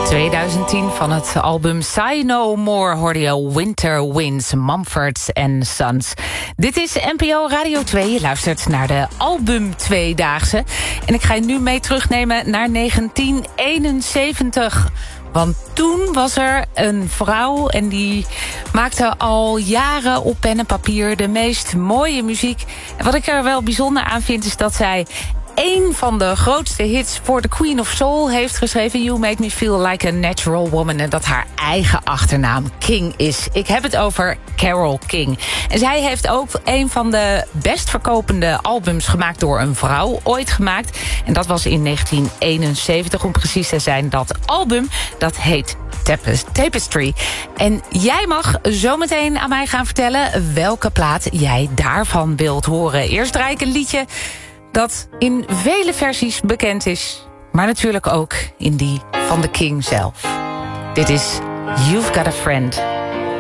2010 van het album Say No More hoorde je Winter Winds, Mumford & Sons. Dit is NPO Radio 2. Je luistert naar de album Tweedaagse. En ik ga je nu mee terugnemen naar 1971. Want toen was er een vrouw en die maakte al jaren op pen en papier de meest mooie muziek. En wat ik er wel bijzonder aan vind is dat zij een van de grootste hits voor de Queen of Soul heeft geschreven. You Make Me Feel Like a Natural Woman. En dat haar eigen achternaam King is. Ik heb het over Carole King. En zij heeft ook een van de best verkopende albums gemaakt door een vrouw ooit gemaakt. En dat was in 1971 om precies te zijn. Dat album, dat heet Tapestry. En jij mag zometeen aan mij gaan vertellen welke plaat jij daarvan wilt horen. Eerst draai ik een liedje dat in vele versies bekend is, maar natuurlijk ook in die van de King zelf. Dit is You've Got a Friend